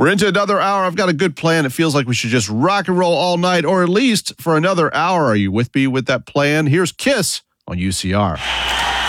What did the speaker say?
We're into another hour. I've got a good plan. It feels like we should just rock and roll all night, or at least for another hour. Are you with me with that plan? Here's Kiss on UCR.